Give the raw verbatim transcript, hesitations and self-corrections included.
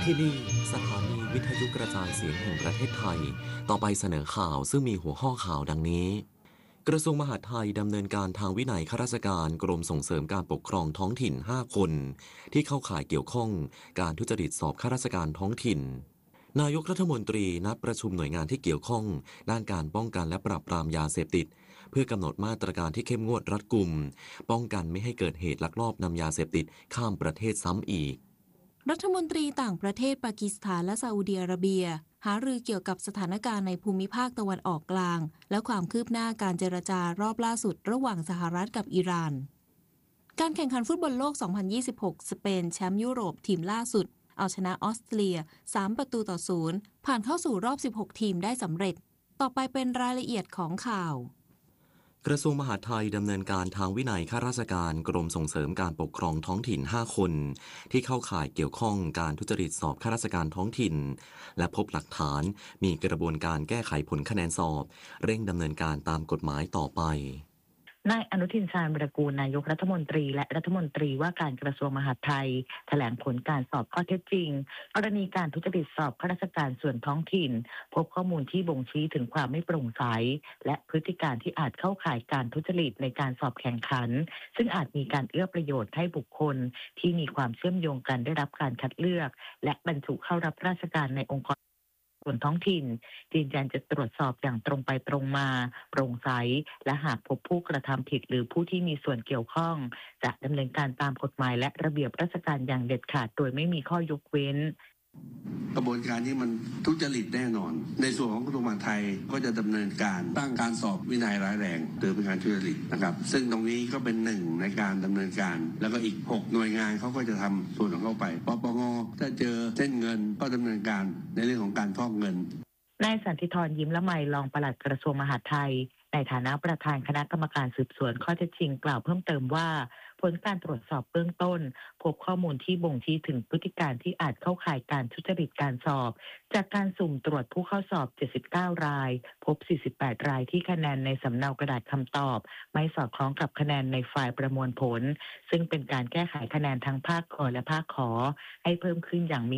ที่นี่สถานีวิทยุกระจายเสียงแห่งประเทศไทยต่อไปเสนอข่าวซึ่งมีหัวข้อข่าวดังนี้กระทรวงมหาดไทยดำเนินการทางวินัยข้าราชการกรมส่งเสริมการปกครองท้องถิ่นห้าคนที่เข้าข่ายเกี่ยวข้องการทุจริตสอบข้าราชการท้องถิ่นนายกรัฐมนตรีนัดประชุมหน่วยงานที่เกี่ยวข้องด้านการป้องกันและปราบปรามยาเสพติดเพื่อกำหนดมาตรการที่เข้มงวดรัดกุมป้องกันไม่ให้เกิดเหตุลักลอบนำยาเสพติดข้ามประเทศซ้ำอีกรัฐมนตรีต่างประเทศปากีสถานและซาอุดิอาระเบียหารือเกี่ยวกับสถานการณ์ในภูมิภาคตะวันออกกลางและความคืบหน้าการเจรจารอบล่าสุดระหว่างสหรัฐกับอิหร่านการแข่งขันฟุตบอลโลก สองพันยี่สิบหก สเปนแชมป์ยุโรปทีมล่าสุดเอาชนะออสเตรีย สาม ประตูต่อ ศูนย์ ผ่านเข้าสู่รอบ สิบหก ทีมได้สำเร็จต่อไปเป็นรายละเอียดของข่าวกระทรวงมหาดไทยดำเนินการทางวินัยข้าราชการกรมส่งเสริมการปกครองท้องถิ่นห้าคนที่เข้าข่ายเกี่ยวข้องการทุจริตสอบข้าราชการท้องถิ่นและพบหลักฐานมีกระบวนการแก้ไขผลคะแนนสอบเร่งดำเนินการตามกฎหมายต่อไปนายอนุทินชาญวิรากูลนายกรัฐมนตรีและรัฐมนตรีว่าการกระทรวงมหาดไทยแถลงผลการสอบข้อเท็จจริงกรณีการทุจริตสอบข้าราชการส่วนท้องถิ่นพบข้อมูลที่บ่งชี้ถึงความไม่โปร่งใสและพฤติการที่อาจเข้าข่ายการทุจริตในการสอบแข่งขันซึ่งอาจมีการเอื้อประโยชน์ให้บุคคลที่มีความเชื่อมโยงกันได้รับการคัดเลือกและบรรจุเข้ารับราชการในองค์กรส่วนท้องถิ่นยืนยันจะตรวจสอบอย่างตรงไปตรงมาโปร่งใสและหากพบผู้กระทำผิดหรือผู้ที่มีส่วนเกี่ยวข้องจะดำเนินการตามกฎหมายและระเบียบราชการอย่างเด็ดขาดโดยไม่มีข้อยกเว้นกระบวนการนี้มันทุจริตแน่นอนในส่วนของกระทรวงมหาดไทยก็จะดำเนินการตั้งการสอบวินัยร้ายแรงหรือเป็นการทุจริตนะครับซึ่งตรงนี้ก็เป็นหนึ่งในการดำเนินการแล้วก็อีกหกหน่วยงานเขาก็จะทำส่วนของเขาไปปปงถ้าเจอเส้นเงินก็ดำเนินการในเรื่องของการฟอกเงินนายสันติธรยิ้มละไมรองปลัดกระทรวงมหาดไทยในฐานะประธานคณะกรรมการสืบสวนข้อเท็จจริงกล่าวเพิ่มเติมว่าผลการตรวจสอบเบื้องต้นพบข้อมูลที่บ่งชี้ถึงพฤติการที่อาจเข้าข่ายการทุจริตการสอบจากการสุ่มตรวจผู้เข้าสอบเจ็ดสิบเก้ารายพบสี่สิบแปดรายที่คะแนนในสำเนากระดาษคำตอบไม่สอดคล้องกับคะแนนในไฟล์ประมวลผลซึ่งเป็นการแก้ไขคะแนนทั้งภาคกอและภาคขอให้เพิ่มขึ้นอย่างมี